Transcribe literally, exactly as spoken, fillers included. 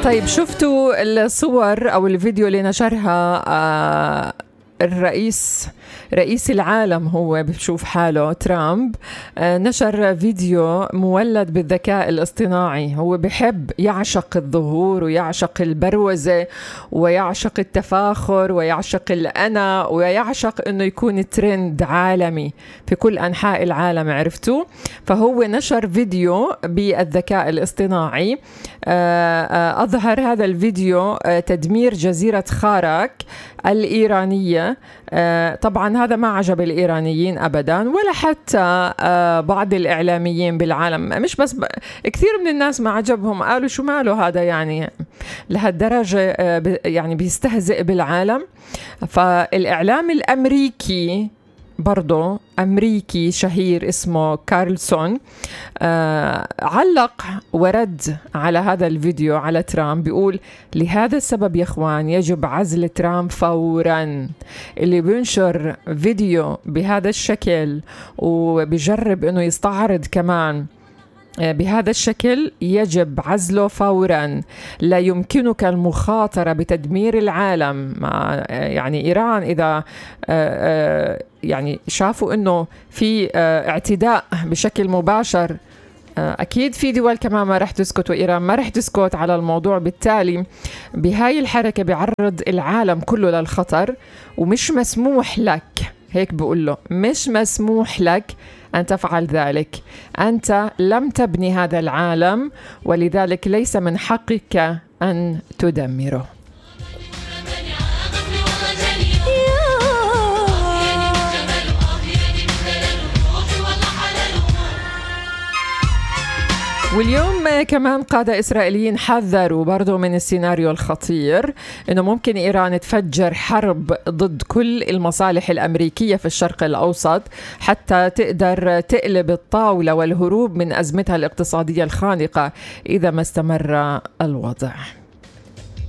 طيب شفتوا الصور أو الفيديو اللي نشرها آه الرئيس رئيس العالم، هو بشوف حاله ترامب، نشر فيديو مولد بالذكاء الاصطناعي. هو بحب يعشق الظهور ويعشق البروزة ويعشق التفاخر ويعشق الأنا ويعشق أنه يكون ترند عالمي في كل أنحاء العالم، عرفتوا؟ فهو نشر فيديو بالذكاء الاصطناعي. أظهر هذا الفيديو تدمير جزيرة خارك الإيرانية. طبعا هذا ما عجب الإيرانيين أبدا، ولا حتى بعض الإعلاميين بالعالم، مش بس ب... كثير من الناس ما عجبهم، قالوا شو ماله هذا يعني لهالدرجة يعني بيستهزئ بالعالم. فالإعلام الأمريكي برضو أمريكي شهير اسمه كارلسون آه علق ورد على هذا الفيديو على ترامب، بيقول لهذا السبب يا إخوان يجب عزل ترامب فورا. اللي بينشر فيديو بهذا الشكل وبيجرب أنه يستعرض كمان بهذا الشكل يجب عزله فورا. لا يمكنك المخاطرة بتدمير العالم. يعني إيران إذا يعني شافوا أنه في اعتداء بشكل مباشر، أكيد في دول كمان ما رح تسكت، وإيران ما رح تسكت على الموضوع. بالتالي بهاي الحركة بيعرض العالم كله للخطر، ومش مسموح لك، هيك بقول له، مش مسموح لك أن تفعل ذلك. أنت لم تبني هذا العالم، ولذلك ليس من حقك أن تدمره. واليوم كمان قادة إسرائيليين حذروا برضو من السيناريو الخطير إنه ممكن إيران تفجر حرب ضد كل المصالح الأمريكية في الشرق الأوسط حتى تقدر تقلب الطاولة والهروب من أزمتها الاقتصادية الخانقة إذا ما استمر الوضع.